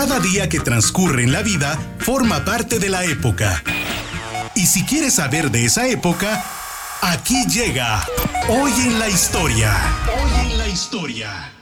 Cada día que transcurre en la vida forma parte de la época. Y si quieres saber de esa época, aquí llega Hoy en la Historia. Hoy en la Historia.